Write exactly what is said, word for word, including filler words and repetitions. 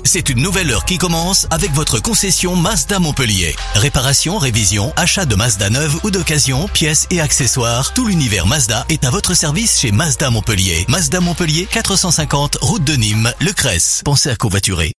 C'est une nouvelle heure qui commence avec votre concession Mazda Montpellier. Réparation, révision, achat de Mazda neuve ou d'occasion, pièces et accessoires, tout l'univers Mazda est à votre service chez Mazda Montpellier. Mazda Montpellier, quatre cent cinquante, route de Nîmes, Le Cresse. Pensez à covoiturer.